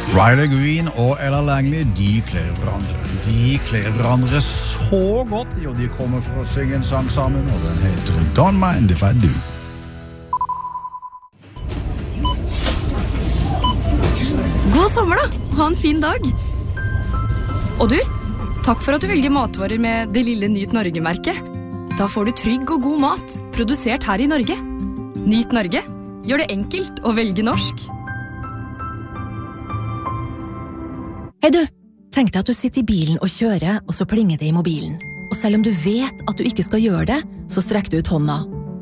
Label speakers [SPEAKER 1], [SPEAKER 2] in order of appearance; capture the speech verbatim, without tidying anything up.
[SPEAKER 1] Riley Green og Ella Langley, de kler hverandre. De kler hverandre så godt, og de kommer for å synge en sang sammen, og den heter Don't Mind If I Do.
[SPEAKER 2] God sommer da, ha en fin dag. Og du, takk for at du velger matvarer med det lille Nyt Norge-merket. Da får du trygg og god mat, produsert her i Norge. Nyt Norge, gjør det enkelt å velge norsk.
[SPEAKER 3] Hei du, tenk deg at du sitter i bilen og kjører, og så plinger det i mobilen. Og selv om du vet at du ikke skal gjøre det, så strekker du ut hånda